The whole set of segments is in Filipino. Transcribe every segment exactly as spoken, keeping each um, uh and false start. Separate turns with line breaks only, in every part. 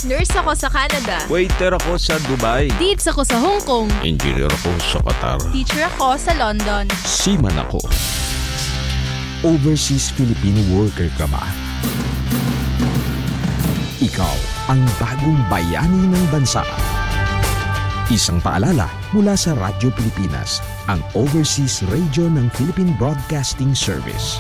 Nurse ako sa Canada.
Waiter ako sa Dubai.
Deeds ako sa Hong Kong.
Engineer ako sa Qatar.
Teacher ako sa London.
Seaman ako.
Overseas Filipino worker ka ba? Ikaw ang bagong bayani ng bansa. Isang paalala mula sa Radyo Pilipinas, ang overseas radio ng Philippine Broadcasting Service.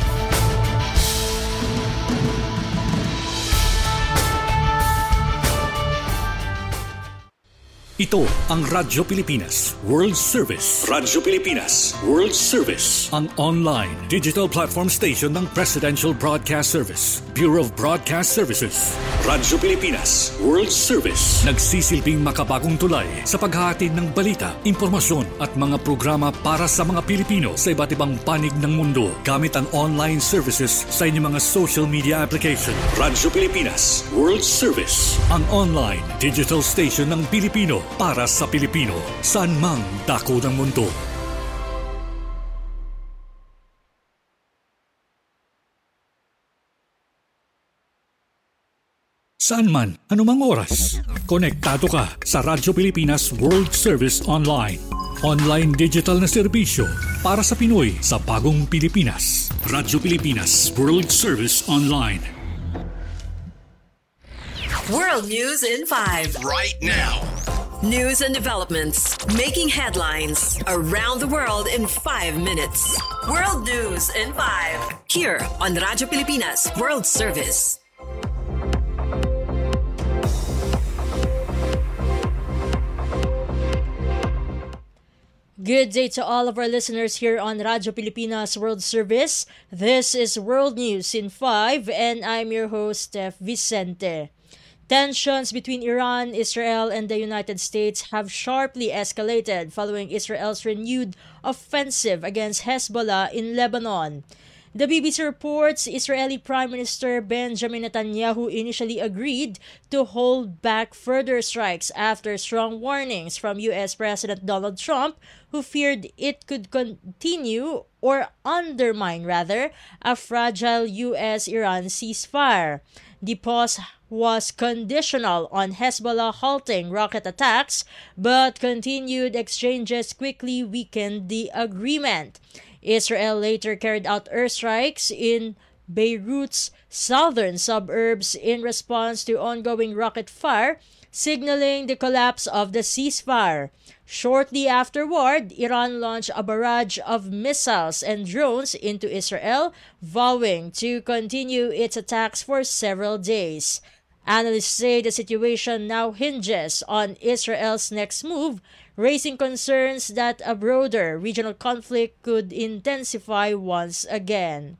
Ito ang Radyo Pilipinas World Service. Radyo Pilipinas World Service. Ang online digital platform station ng Presidential Broadcast Service, Bureau of Broadcast Services. Radyo Pilipinas World Service. Nagsisilbing makabagong tulay sa paghahatid ng balita, impormasyon at mga programa para sa mga Pilipino sa iba't ibang panig ng mundo gamit ang online services sa inyong mga social media application. Radyo Pilipinas World Service. Ang online digital station ng Pilipino para sa Pilipino, saan mang dako ng mundo. Saan man, anumang oras, konektado ka sa Radyo Pilipinas World Service Online. Online digital na serbisyo para sa Pinoy sa bagong Pilipinas. Radyo Pilipinas World Service Online.
World News in five.
Right now.
News and developments making headlines around the world in five minutes. World News in five. Here on Radyo Pilipinas World Service.
Good day to all of our listeners here on Radyo Pilipinas World Service. This is World News in five and I'm your host, Steph Vicente. Tensions between Iran, Israel, and the United States have sharply escalated following Israel's renewed offensive against Hezbollah in Lebanon. The B B C reports Israeli Prime Minister Benjamin Netanyahu initially agreed to hold back further strikes after strong warnings from U S President Donald Trump, who feared it could continue or undermine, rather, a fragile U S-Iran ceasefire. The pause was conditional on Hezbollah halting rocket attacks, but continued exchanges quickly weakened the agreement. Israel later carried out airstrikes in Beirut's southern suburbs in response to ongoing rocket fire, signaling the collapse of the ceasefire. Shortly afterward, Iran launched a barrage of missiles and drones into Israel, vowing to continue its attacks for several days. Analysts say the situation now hinges on Israel's next move, raising concerns that a broader regional conflict could intensify once again.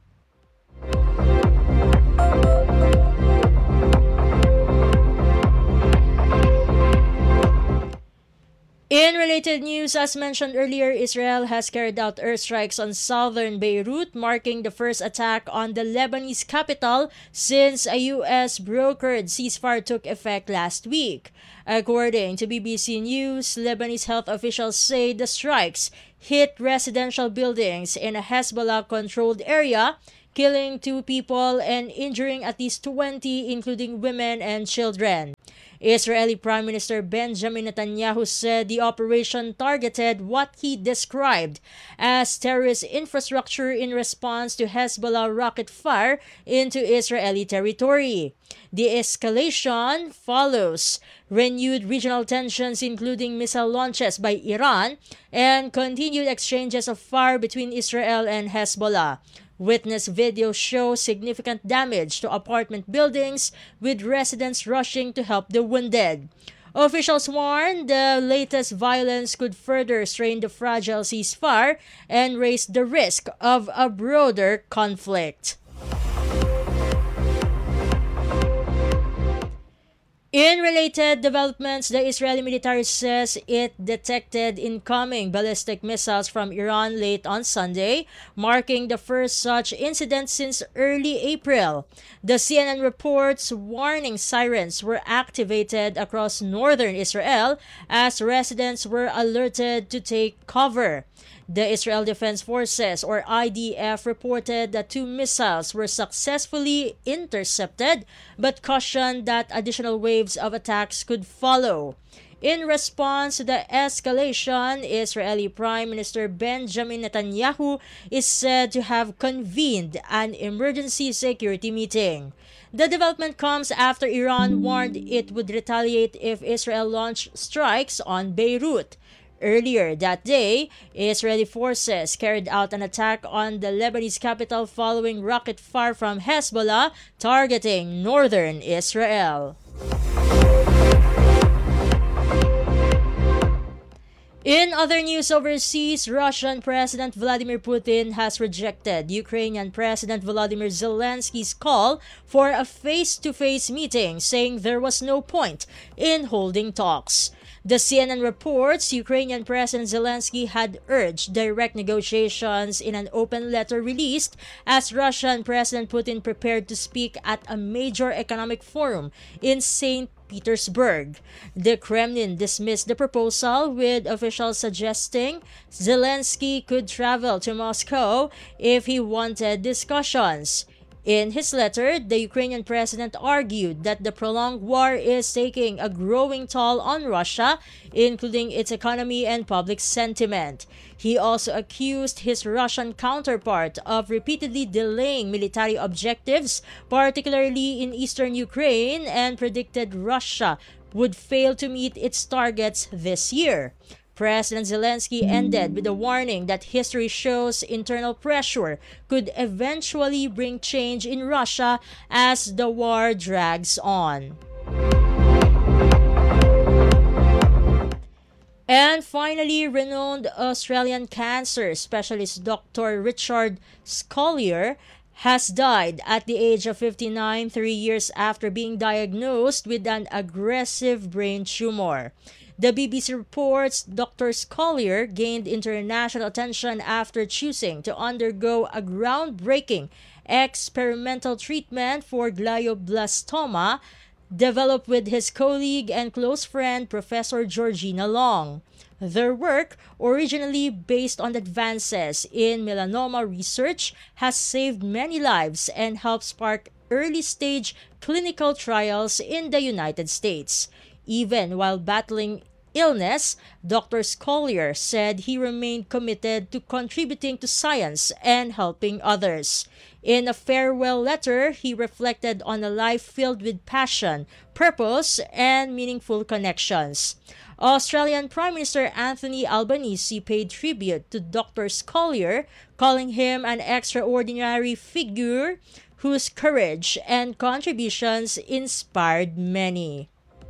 In related news, as mentioned earlier, Israel has carried out airstrikes on southern Beirut, marking the first attack on the Lebanese capital since a U S-brokered ceasefire took effect last week. According to B B C News, Lebanese health officials say the strikes hit residential buildings in a Hezbollah-controlled area, killing two people and injuring at least twenty, including women and children. Israeli Prime Minister Benjamin Netanyahu said the operation targeted what he described as terrorist infrastructure in response to Hezbollah rocket fire into Israeli territory. The escalation follows renewed regional tensions, including missile launches by Iran and continued exchanges of fire between Israel and Hezbollah. Witness videos show significant damage to apartment buildings, with residents rushing to help the wounded. Officials warn the latest violence could further strain the fragile ceasefire and raise the risk of a broader conflict. In related developments, the Israeli military says it detected incoming ballistic missiles from Iran late on Sunday, marking the first such incident since early April. The C N N reports warning sirens were activated across northern Israel as residents were alerted to take cover. The Israel Defense Forces, or I D F, reported that two missiles were successfully intercepted, but cautioned that additional waves waves of attacks could follow. In response to the escalation, Israeli Prime Minister Benjamin Netanyahu is said to have convened an emergency security meeting. The development comes after Iran warned it would retaliate if Israel launched strikes on Beirut. Earlier that day, Israeli forces carried out an attack on the Lebanese capital following rocket fire from Hezbollah targeting northern Israel. In other news overseas, Russian President Vladimir Putin has rejected Ukrainian President Volodymyr Zelensky's call for a face-to-face meeting, saying there was no point in holding talks. The C N N reports Ukrainian President Zelensky had urged direct negotiations in an open letter released as Russian President Putin prepared to speak at a major economic forum in Saint Petersburg. The Kremlin dismissed the proposal, with officials suggesting Zelensky could travel to Moscow if he wanted discussions. In his letter, the Ukrainian president argued that the prolonged war is taking a growing toll on Russia, including its economy and public sentiment. He also accused his Russian counterpart of repeatedly delaying military objectives, particularly in eastern Ukraine, and predicted Russia would fail to meet its targets this year. President Zelensky ended with a warning that history shows internal pressure could eventually bring change in Russia as the war drags on. And finally, renowned Australian cancer specialist Doctor Richard Scolyer has died at the age of fifty-nine, three years after being diagnosed with an aggressive brain tumor. The B B C reports Doctor Scolyer gained international attention after choosing to undergo a groundbreaking experimental treatment for glioblastoma developed with his colleague and close friend Professor Georgina Long. Their work, originally based on advances in melanoma research, has saved many lives and helped spark early-stage clinical trials in the United States. Even while battling illness, Doctor Scolyer said he remained committed to contributing to science and helping others. In a farewell letter, he reflected on a life filled with passion, purpose, and meaningful connections. Australian Prime Minister Anthony Albanese paid tribute to Doctor Scolyer, calling him an extraordinary figure whose courage and contributions inspired many.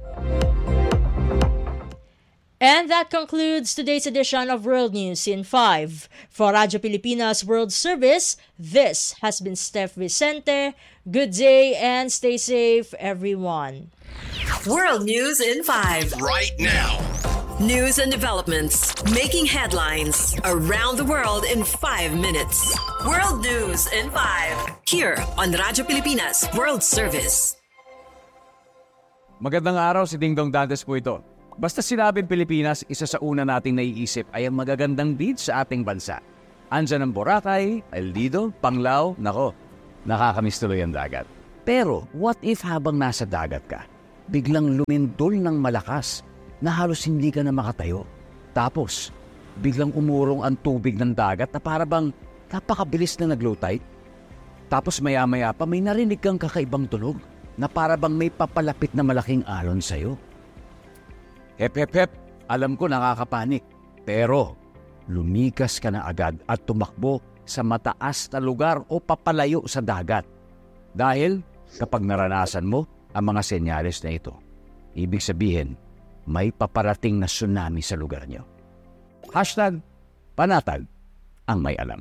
And that concludes today's edition of World News in five. For Radyo Pilipinas World Service, this has been Steph Vicente. Good day and stay safe, everyone.
World News in five.
Right now.
News and developments making headlines around the world in five minutes. World News in five. Here on Radyo Pilipinas World Service.
Magandang araw, si Ding Dong Dantes po ito. Basta sinabing Pilipinas, isa sa una nating naiisip ay ang magagandang beach sa ating bansa. Andyan ang Boracay, El Nido, Panglao, nako, nakakamiss tuloy ang dagat. Pero what if habang nasa dagat ka, biglang lumindol ng malakas na halos hindi ka na makatayo? Tapos, biglang umurong ang tubig ng dagat na para bang napakabilis na nag-low tide? Tapos maya-maya pa may narinig kang kakaibang tunog na para bang may papalapit na malaking alon sa'yo. Hep, hep, hep, alam ko nakakapanik. Pero, lumikas ka na agad at tumakbo sa mataas na lugar o papalayo sa dagat. Dahil, kapag naranasan mo ang mga senyales na ito, ibig sabihin, may paparating na tsunami sa lugar nyo. Hashtag, panatag ang may alam.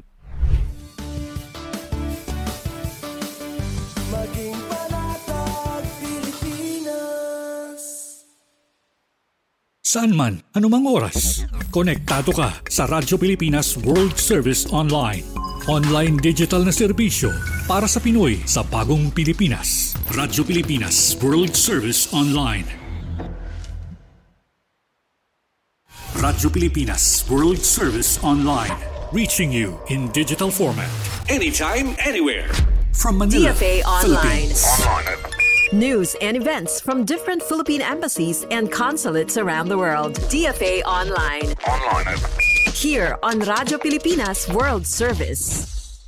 Maging panatag Pilipinas.
Saan man, anumang oras, konektado ka sa Radyo Pilipinas World Service Online. Online digital na serbisyo para sa Pinoy sa bagong Pilipinas. Radyo Pilipinas World Service Online. Radyo Pilipinas World Service Online. Reaching you in digital format. Anytime, anywhere. From Manila,
D F A Online.
Philippines.
News and events from different Philippine embassies and consulates around the world. D F A Online. Online. Here on Radyo Pilipinas World Service.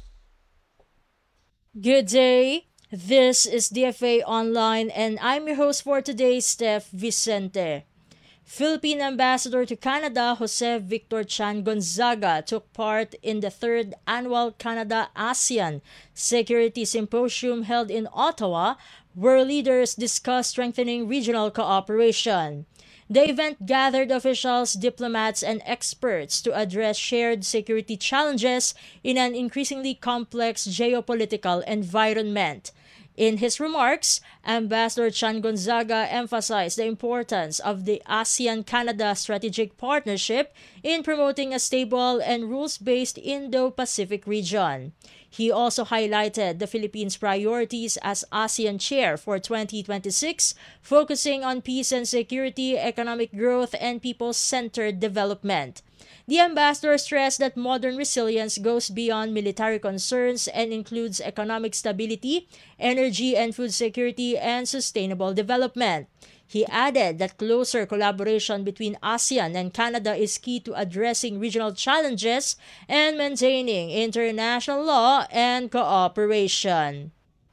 Good day. This is D F A Online and I'm your host for today, Steph Vicente. Philippine Ambassador to Canada Jose Victor Chan Gonzaga took part in the third annual Canada-ASEAN Security Symposium held in Ottawa, where leaders discussed strengthening regional cooperation. The event gathered officials, diplomats, and experts to address shared security challenges in an increasingly complex geopolitical environment. In his remarks, Ambassador Chan Gonzaga emphasized the importance of the ASEAN-Canada strategic partnership in promoting a stable and rules-based Indo-Pacific region. He also highlighted the Philippines' priorities as ASEAN chair for twenty twenty-six, focusing on peace and security, economic growth, and people-centered development. The ambassador stressed that modern resilience goes beyond military concerns and includes economic stability, energy and food security, and sustainable development. He added that closer collaboration between ASEAN and Canada is key to addressing regional challenges and maintaining international law and cooperation.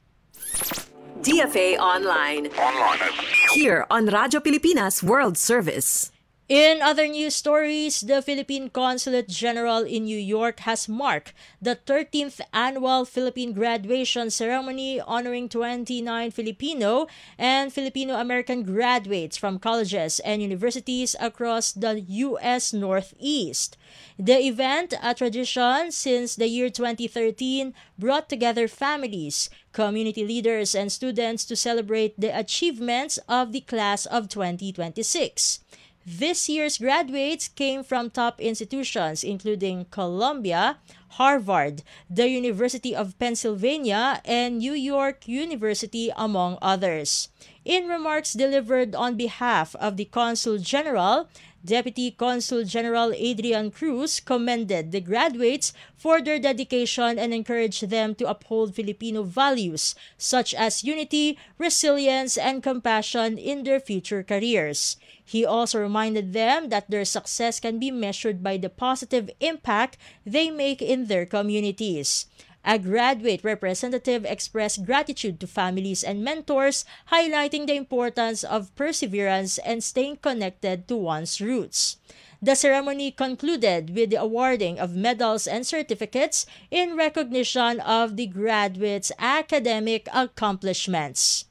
D F A Online. Online. Here on Radyo Pilipinas World Service.
In other news stories, the Philippine Consulate General in New York has marked the thirteenth annual Philippine graduation ceremony honoring twenty-nine Filipino and Filipino-American graduates from colleges and universities across the U S Northeast. The event, a tradition since the year twenty thirteen, brought together families, community leaders, and students to celebrate the achievements of the class of twenty twenty-six. This year's graduates came from top institutions including Columbia, Harvard, the University of Pennsylvania, and New York University, among others. In remarks delivered on behalf of the Consul General, Deputy Consul General Adrian Cruz commended the graduates for their dedication and encouraged them to uphold Filipino values such as unity, resilience, and compassion in their future careers. He also reminded them that their success can be measured by the positive impact they make in their communities. A graduate representative expressed gratitude to families and mentors, highlighting the importance of perseverance and staying connected to one's roots. The ceremony concluded with the awarding of medals and certificates in recognition of the graduates' academic accomplishments.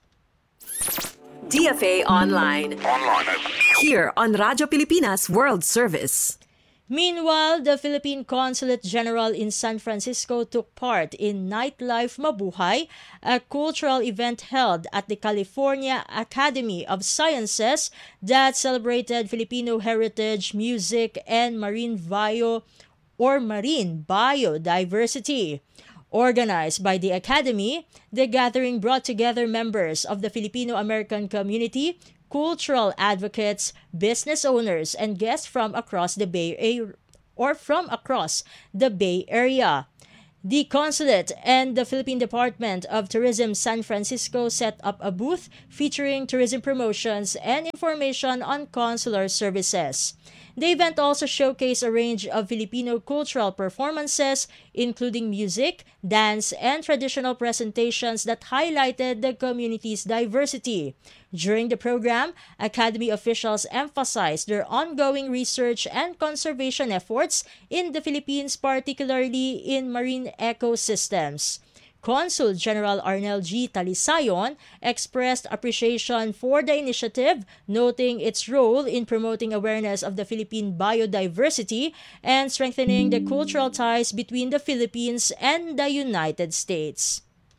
D F A Online. Online. Here on Radyo Pilipinas World Service.
Meanwhile, the Philippine Consulate General in San Francisco took part in Nightlife Mabuhay, a cultural event held at the California Academy of Sciences that celebrated Filipino heritage, music, and marine bio or marine biodiversity. Organized by the Academy, the gathering brought together members of the Filipino-American community, cultural advocates, business owners, and guests from across the Bay Area or from across the Bay Area. The Consulate and the Philippine Department of Tourism San Francisco set up a booth featuring tourism promotions and information on consular services. The event also showcased a range of Filipino cultural performances, including music, dance, and traditional presentations that highlighted the community's diversity. During the program, Academy officials emphasized their ongoing research and conservation efforts in the Philippines, particularly in marine ecosystems. Consul General Arnel G. Talisayon expressed appreciation for the initiative, noting its role in promoting awareness of the Philippine biodiversity and strengthening the cultural ties between the Philippines and the United States.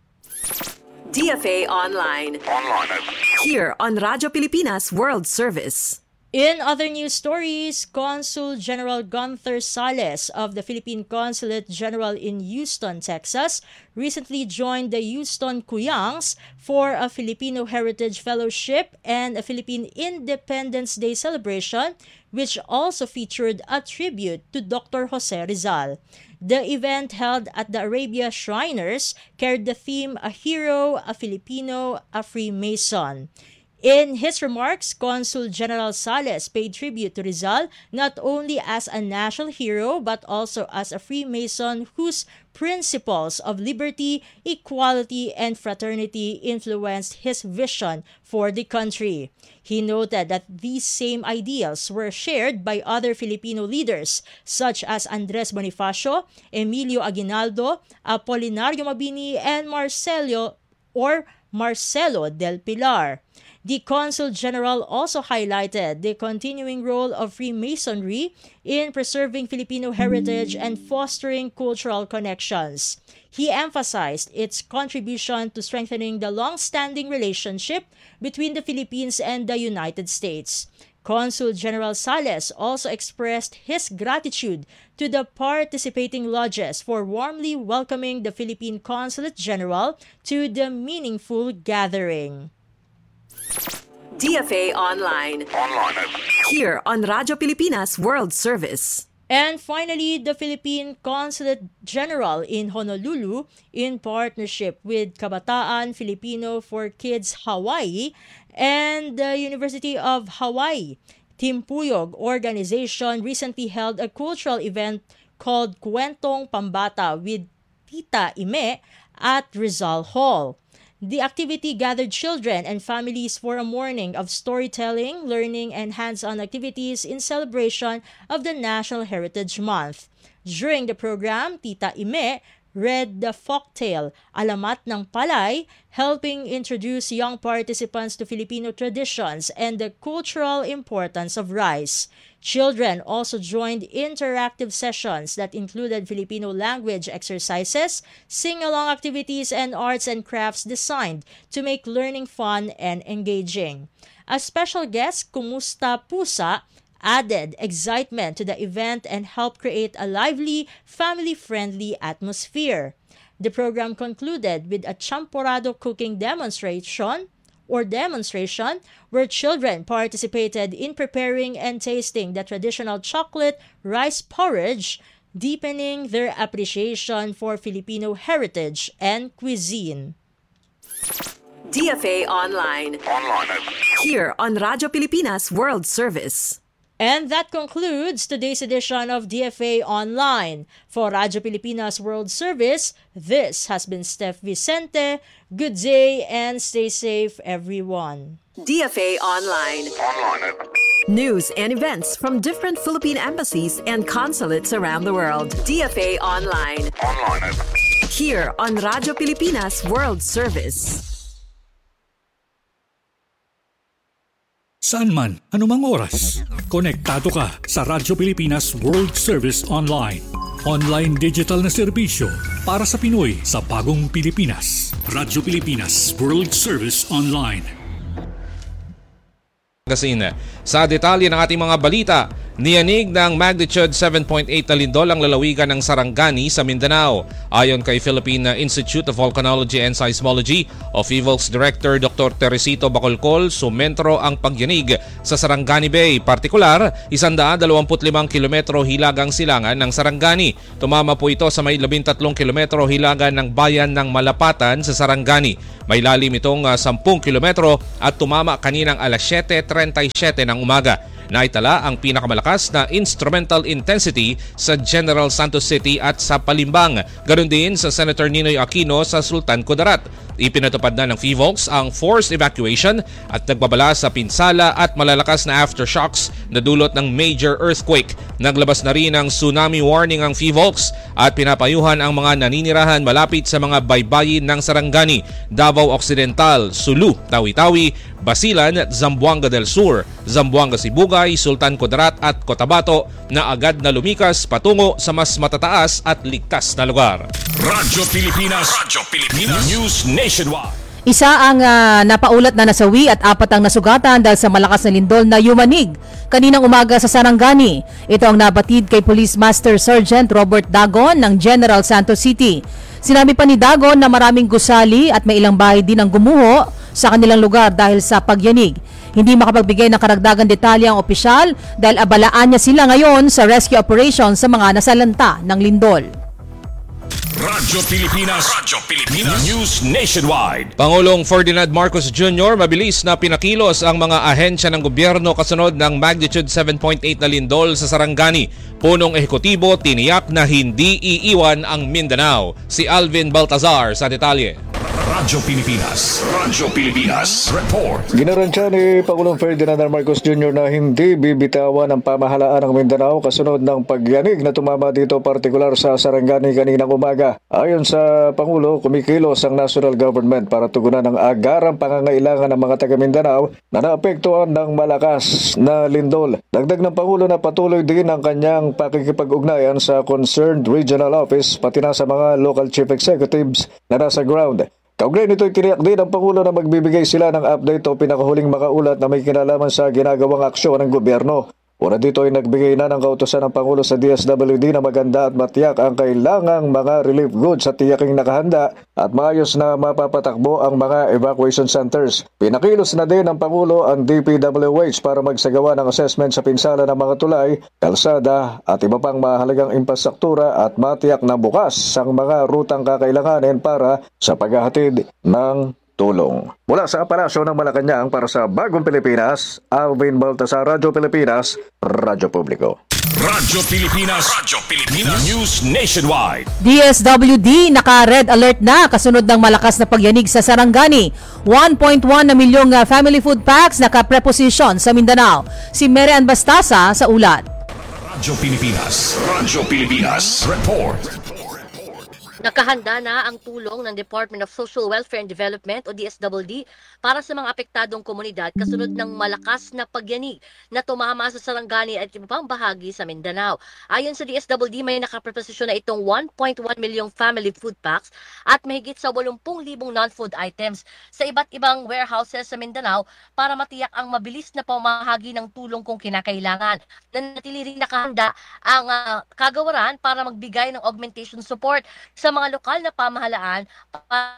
D F A Online. Online. Here on Radyo Pilipinas World Service.
In other news stories, Consul General Gunther Sales of the Philippine Consulate General in Houston, Texas, recently joined the Houston Kuyangs for a Filipino Heritage Fellowship and a Philippine Independence Day celebration, which also featured a tribute to Doctor Jose Rizal. The event held at the Arabia Shriners carried the theme A Hero, a Filipino, a Freemason. In his remarks, Consul General Sales paid tribute to Rizal not only as a national hero but also as a Freemason whose principles of liberty, equality, and fraternity influenced his vision for the country. He noted that these same ideals were shared by other Filipino leaders such as Andres Bonifacio, Emilio Aguinaldo, Apolinario Mabini, and Marcelo or Marcelo del Pilar. The Consul General also highlighted the continuing role of Freemasonry in preserving Filipino heritage and fostering cultural connections. He emphasized its contribution to strengthening the long-standing relationship between the Philippines and the United States. Consul General Sales also expressed his gratitude to the participating lodges for warmly welcoming the Philippine Consulate General to the meaningful gathering.
D F A Online. Online. Here on Radyo Pilipinas World Service.
And finally, the Philippine Consulate General in Honolulu, in partnership with Kabataan Filipino for Kids Hawaii and the University of Hawaii, Timpuyog organization recently held a cultural event called Kwentong Pambata with Tita Ime at Rizal Hall. The activity gathered children and families for a morning of storytelling, learning, and hands-on activities in celebration of the National Heritage Month. During the program, Tita Ime read the folktale Alamat ng Palay, helping introduce young participants to Filipino traditions and the cultural importance of rice. Children also joined interactive sessions that included Filipino language exercises, sing-along activities, and arts and crafts designed to make learning fun and engaging. A special guest, Kumusta Pusa, added excitement to the event and helped create a lively, family-friendly atmosphere. The program concluded with a champorado cooking demonstration or demonstration where children participated in preparing and tasting the traditional chocolate rice porridge, deepening their appreciation for Filipino heritage and cuisine.
D F A Online. Online. Here on Radyo Pilipinas World Service.
And that concludes today's edition of D F A Online. For Radyo Pilipinas World Service, this has been Steph Vicente. Good day and stay safe, everyone.
D F A Online. Online. News and events from different Philippine embassies and consulates around the world. D F A Online. Online. Here on Radyo Pilipinas World Service.
Saan man, anumang oras, konektado ka sa Radyo Pilipinas World Service Online. Online digital na serbisyo para sa Pinoy sa bagong Pilipinas. Radyo Pilipinas World Service Online.
Sa detalye ng ating mga balita, niyanig ng magnitude seven point eight na lindol ang lalawigan ng Sarangani sa Mindanao. Ayon kay Philippine Institute of Volcanology and Seismology o PHIVOLCS Director Doctor Teresito Bacolcol, sumentro ang pagyanig sa Sarangani Bay. Partikular, one hundred twenty-five kilometro hilagang silangan ng Sarangani. Tumama po ito sa may labintatlong kilometro hilagan ng bayan ng Malapatan sa Sarangani. May lalim itong uh, ten kilometro at tumama kaninang alas siyete thirty-seven ng umaga. Naitala ang pinakamalakas na instrumental intensity sa General Santos City at sa Palimbang. Ganon din sa Senator Ninoy Aquino sa Sultan Kudarat. Ipinatupad na ng PHIVOLCS ang forced evacuation at nagbabala sa pinsala at malalakas na aftershocks na dulot ng major earthquake. Naglabas na rin ng tsunami warning ang PHIVOLCS at pinapayuhan ang mga naninirahan malapit sa mga baybayin ng Sarangani, Davao Occidental, Sulu, Tawi-Tawi, Basilan at Zamboanga del Sur, Zamboanga Sibugay, Sultan Kudarat at Cotabato na agad na lumikas patungo sa mas matataas at ligtas na lugar.
Radyo Pilipinas, Radyo Pilipinas News Nationwide.
Isa ang uh, napaulat na nasawi at apat ang nasugatan dahil sa malakas na lindol na yumanig kaninang umaga sa Sarangani. Ito ang nabatid kay Police Master Sergeant Robert Dagon ng General Santos City. Sinabi pa ni Dagon na maraming gusali at may ilang bahay din ang gumuho sa kanilang lugar dahil sa pagyanig. Hindi makapagbigay ng karagdagan detalye ang opisyal dahil abalaan niya sila ngayon sa rescue operation sa mga nasalanta ng lindol.
Radyo Pilipinas. Radyo Pilipinas. News Nationwide.
Pangulong Ferdinand Marcos Junior mabilis na pinakilos ang mga ahensya ng gobyerno kasunod ng magnitude seven point eight na lindol sa Sarangani. Punong ehekutibo tiniyak na hindi iiwan ang Mindanao. Si Alvin Baltazar sa detalye.
Radyo Pilipinas. Radyo Pilipinas. Report.
Ginaransya ni Pangulong Ferdinand Marcos Junior na hindi bibitawan ang pamahalaan ng Mindanao kasunod ng pagyanig na tumama dito partikular sa Sarangani kaninang umaga. Ayon sa Pangulo, kumikilos ang national government para tugunan ang agarang pangangailangan ng mga taga Mindanao na naapektuhan ng malakas na lindol. Dagdag ng Pangulo na patuloy din ang kanyang pakikipag-ugnayan sa concerned regional office pati na sa mga local chief executives na nasa ground. Kaugnay nito'y tiniyak din ang Pangulo na magbibigay sila ng update o pinakahuling makaulat na may kinalaman sa ginagawang aksyon ng gobyerno. Una dito ay nagbigay na ng kautusan ng Pangulo sa D S W D na maganda at matiyak ang kailangang mga relief goods sa tiyaking nakahanda at maayos na mapapatakbo ang mga evacuation centers. Pinakilos na din ng Pangulo ang D P W H para magsagawa ng assessment sa pinsala ng mga tulay, kalsada at iba pang mahalagang infrastruktura at matiyak na bukas ang mga rutang kakailanganin para sa paghahatid ng tulong. Mula sa Palasyo ng Malacanang para sa Bagong Pilipinas, Alvin Baltazar, Radyo Pilipinas, Radyo Publiko.
Radyo Pilipinas. Radyo Pilipinas. News Nationwide.
D S W D naka-red alert na kasunod ng malakas na pagyanig sa Sarangani. one point one na milyong uh, family food packs naka-preposition sa Mindanao. Si Mary Ann Bastasa sa ulat.
Radyo Pilipinas. Radyo Pilipinas. Report.
Nakahanda na ang tulong ng Department of Social Welfare and Development o D S W D para sa mga apektadong komunidad kasunod ng malakas na pagyanig na tumama sa Sarangani at iba pang bahagi sa Mindanao. Ayon sa D S W D, may nakapreposisyon na itong one point one milyong family food packs at mahigit sa eighty libong non-food items sa iba't ibang warehouses sa Mindanao para matiyak ang mabilis na pamahagi ng tulong kung kinakailangan. Nanatili rin nakahanda ang uh, kagawaran para magbigay ng augmentation support sa mga lokal na pamahalaan para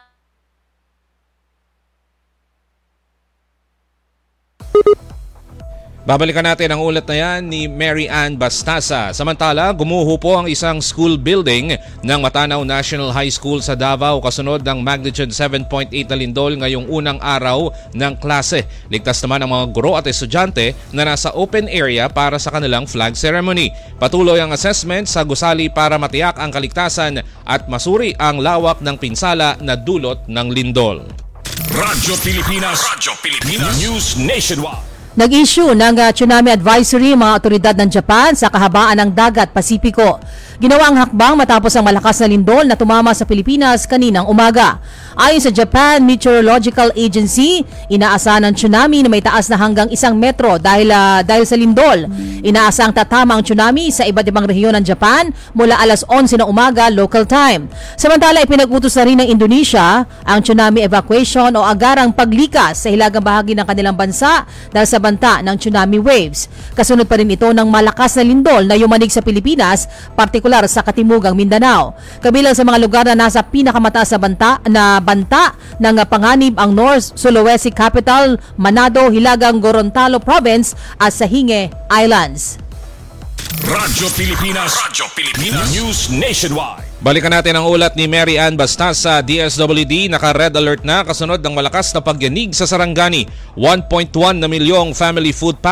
Babalikan natin ang ulat na yan ni Mary Ann Bastasa. Samantala, gumuho po ang isang school building ng Matanaw National High School sa Davao kasunod ng magnitude seven point eight na lindol ngayong unang araw ng klase. Ligtas naman ang mga guro at estudyante na nasa open area para sa kanilang flag ceremony. Patuloy ang assessment sa gusali para matiyak ang kaligtasan at masuri ang lawak ng pinsala na dulot ng lindol.
Radyo Pilipinas. Radyo Pilipinas. News Nationwide.
Nag-issue ng uh, tsunami advisory mga otoridad ng Japan sa kahabaan ng dagat Pasipiko. Ginawa ang hakbang matapos ang malakas na lindol na tumama sa Pilipinas kaninang umaga. Ayon sa Japan Meteorological Agency, inaasahan ng tsunami na may taas na hanggang isang metro dahil, uh, dahil sa lindol. Inaasahang tatama ang tsunami sa iba't ibang rehiyon ng Japan mula alas onse ng umaga local time. Samantala, ipinag-utos na rin ng Indonesia ang tsunami evacuation o agarang paglikas sa hilagang bahagi ng kanilang bansa dahil sa banta ng tsunami waves. Kasunod pa rin ito ng malakas na lindol na yumanig sa Pilipinas, partikular sa Katimugang Mindanao. Kabilang sa mga lugar na nasa pinakamataas na banta, na banta ng panganib ang North Sulawesi Capital, Manado, Hilagang Gorontalo Province at Sahinge Islands.
Radyo Pilipinas. Radyo Pilipinas. News Nationwide.
Balikan natin ang ulat ni Mary Ann Bastasa. D S W D naka-red alert na kasunod ng malakas na pagyanig sa Sarangani. one point one na milyong family food packs